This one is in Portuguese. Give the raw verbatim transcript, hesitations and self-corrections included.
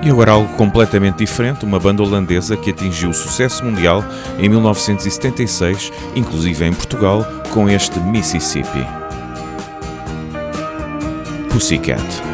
E agora algo completamente diferente, uma banda holandesa que atingiu o sucesso mundial em mil novecentos e setenta e seis, inclusive em Portugal, com este Mississippi. Pussycat.